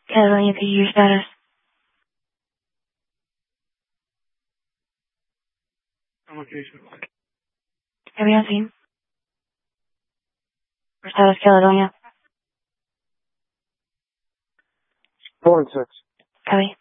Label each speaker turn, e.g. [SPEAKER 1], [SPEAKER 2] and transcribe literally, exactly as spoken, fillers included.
[SPEAKER 1] Caledonia, could you use status?
[SPEAKER 2] On location.
[SPEAKER 1] Copy on scene. For status, Caledonia.
[SPEAKER 2] Four and six.
[SPEAKER 1] Copy.